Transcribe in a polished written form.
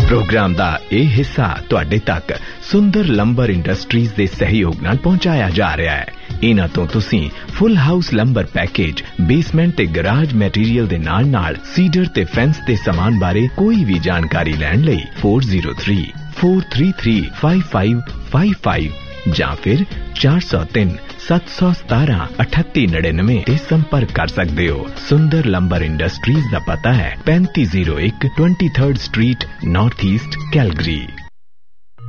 Programme दा ये हिस्सा तुहाडे तक सुंदर लंबर इंडस्ट्रीज दे सहयोग नाल पहुंचाया जा रहा है। इन्हां तो तुसीं full house lumbar package, basement ते गराज मैटीरियल दे नाल नाल सीडर ते फेंस दे सामान बारे कोई भी जानकारी लैण लई 4034335555 ਜਾਂ फिर 403 717 3899 ਤੇ संपर्क कर सकते हो। सुंदर लंबर इंडस्ट्रीज का पता है 3501 23rd street, north east, Calgary.